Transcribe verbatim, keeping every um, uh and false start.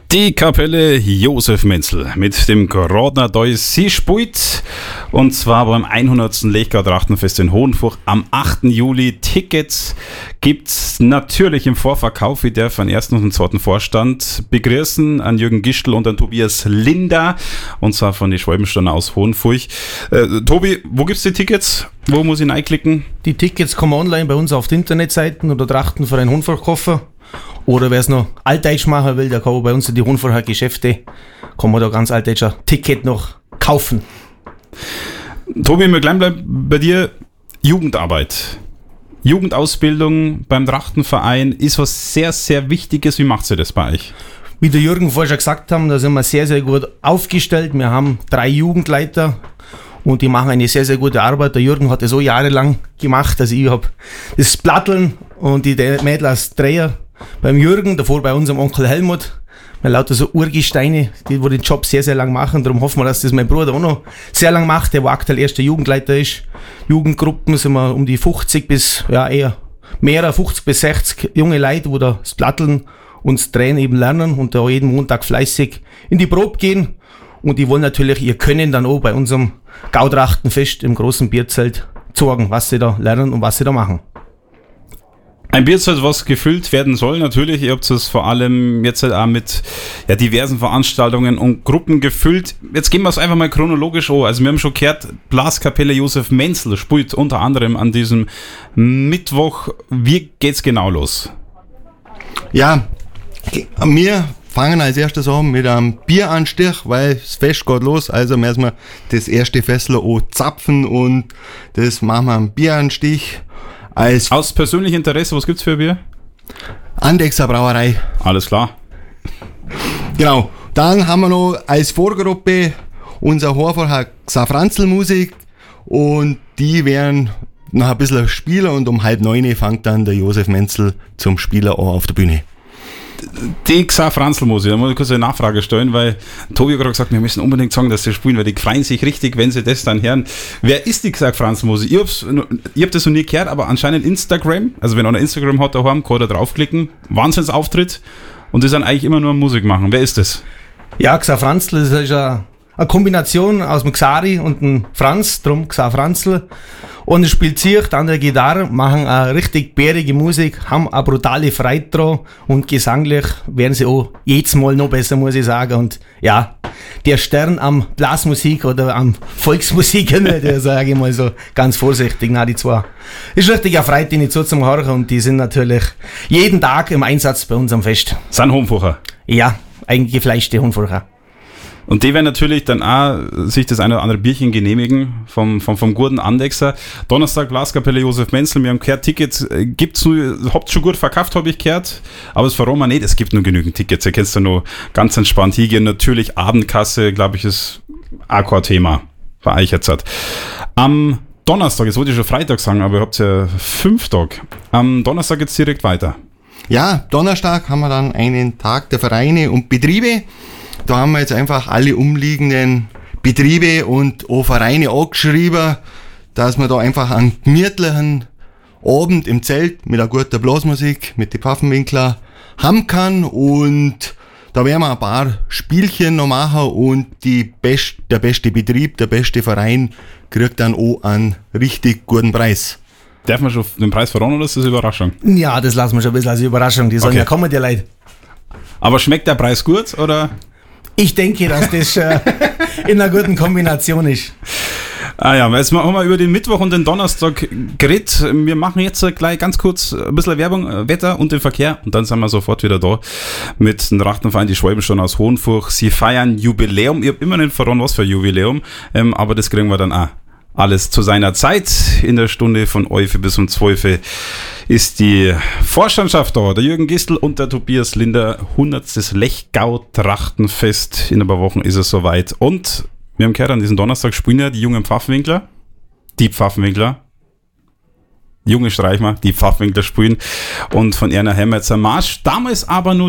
Die Kapelle Josef Menzel mit dem Grodner Deus. Sie spielt und zwar beim hundertsten Lechgau-Trachtenfest in Hohenfurch am achten Juli. Tickets gibt's natürlich im Vorverkauf. Ich darf an ersten und den zweiten Vorstand begrüßen, an Jürgen Gistel und an Tobias Linder, und zwar von den Schwalbensteiner aus Hohenfurch. Äh, Tobi, wo gibt's die Tickets? Wo muss ich reinklicken? Die Tickets kommen online bei uns auf die Internetseiten oder Trachtenverein Hohenfurch kaufen. Oder wer es noch altdeutsch machen will, der kann bei uns in die Hohenfurcher Geschäfte, kann man da ganz altdeutsch ein Ticket noch kaufen. Tobi, wir gleich bleiben bei dir. Jugendarbeit. Jugendausbildung beim Trachtenverein ist was sehr, sehr Wichtiges. Wie macht ihr das bei euch? Wie der Jürgen vorher schon gesagt haben, da sind wir sehr, sehr gut aufgestellt. Wir haben drei Jugendleiter und die machen eine sehr, sehr gute Arbeit. Der Jürgen hat das so jahrelang gemacht. Also ich habe das Platteln und die Mädels als Dreher beim Jürgen, davor bei unserem Onkel Helmut. Wir lauter so Urgesteine, die wo den Job sehr, sehr lang machen. Darum hoffen wir, dass das mein Bruder auch noch sehr lang macht, der wo aktuell erster Jugendleiter ist. Jugendgruppen sind wir um die fünfzig bis, ja eher mehr, fünfzig bis sechzig junge Leute, wo das Platteln und das Drehen eben lernen und da jeden Montag fleißig in die Probe gehen. Und die wollen natürlich ihr Können dann auch bei unserem Gautrachtenfest im großen Bierzelt zeigen, was sie da lernen und was sie da machen. Ein Bierzelt, was gefüllt werden soll, natürlich. Ihr habt es vor allem jetzt halt auch mit ja, diversen Veranstaltungen und Gruppen gefüllt. Jetzt gehen wir es einfach mal chronologisch an. Also wir haben schon gehört, Blaskapelle Josef Menzel spielt unter anderem an diesem Mittwoch. Wie geht's genau los? Ja, wir fangen als erstes an mit einem Bieranstich, weil das Fest geht los. Also müssen wir das erste Fessel auch zapfen und das machen wir am Bieranstich. Als Aus persönlichem Interesse, was gibt's für ein Bier? Andechser Brauerei. Alles klar. Genau. Dann haben wir noch als Vorgruppe unser Hohenfurcher Xafranzel-Musik und die werden noch ein bisschen spielen und um halb neun fängt dann der Josef Menzel zum Spieler an auf der Bühne. Die Xafranzel-Musik, da muss ich kurz eine Nachfrage stellen, weil Tobi hat gerade gesagt, wir müssen unbedingt sagen, dass sie spielen, weil die freuen sich richtig, wenn sie das dann hören. Wer ist die Xafranzel-Musik? Ich hab's, ich hab das noch nie gehört, aber anscheinend Instagram, also wenn einer Instagram hat daheim, kann er draufklicken, Wahnsinnsauftritt und die sind eigentlich immer nur Musik machen. Wer ist das? Ja, Xafranzel, das ist eine, eine Kombination aus dem Xari und dem Franz, drum Xafranzel. Und es spielt sich, die andere Gitarre, machen eine richtig bärige Musik, haben eine brutale Freude dran und gesanglich werden sie auch jedes Mal noch besser, muss ich sagen. Und ja, der Stern am Blasmusik oder am Volksmusik, der sage ich mal so ganz vorsichtig, na die zwei. Ist richtig eine Freude, die nicht so zum Hören und die sind natürlich jeden Tag im Einsatz bei uns am Fest. Sind Hohenfurcher? Ja, eigentlich gefleischte Hohenfurcher. Und die werden natürlich dann auch sich das eine oder andere Bierchen genehmigen vom, vom, vom guten Andechser. Donnerstag Blaskapelle Josef Menzel, wir haben gehört, Tickets gibt's nur, habt schon gut verkauft, habe ich gehört, aber es verraten wir nicht, es gibt nur genügend Tickets, ihr könnt da nur ganz entspannt hingehen. Natürlich Abendkasse, glaube ich, ist auch kein Thema für euch jetzt. Am Donnerstag, jetzt wollte ich schon Freitag sagen, aber ihr habt ja fünf Tage. Am Donnerstag geht's direkt weiter. Ja, Donnerstag haben wir dann einen Tag der Vereine und Betriebe. Da haben wir jetzt einfach alle umliegenden Betriebe und auch Vereine angeschrieben, dass wir da einfach einen gemütlichen Abend im Zelt mit einer guten Blasmusik, mit den Pfaffenwinkler haben kann. Und da werden wir ein paar Spielchen noch machen und die best, der beste Betrieb, der beste Verein kriegt dann auch einen richtig guten Preis. Darf man schon den Preis verraten oder ist das eine Überraschung? Ja, das lassen wir schon ein bisschen als Überraschung. Die sollen Okay. ja kommen, die Leute. Aber schmeckt der Preis gut oder? Ich denke, dass das äh, in einer guten Kombination ist. Ah ja, jetzt machen wir über den Mittwoch und den Donnerstag geredet. Wir machen jetzt gleich ganz kurz ein bisschen Werbung, Wetter und den Verkehr und dann sind wir sofort wieder da mit dem Trachtenverein, die Schwalbensteiner aus Hohenfurch. Sie feiern Jubiläum. Ich habe immer nicht verraten, was für ein Jubiläum, ähm, aber das kriegen wir dann auch alles zu seiner Zeit. In der Stunde von elf bis um zwölf ist die Vorstandschaft da. Der Jürgen Gistel und der Tobias Linder. hundertstes Lechgau-Trachtenfest. In ein paar Wochen ist es soweit. Und wir haben gehört, an diesem Donnerstag spielen ja die jungen Pfaffenwinkler. Die Pfaffenwinkler. Junge Streichmer, die Pfaffenwinkler spielen. Und von Erna haben wir jetzt einen Marsch. Damals aber nur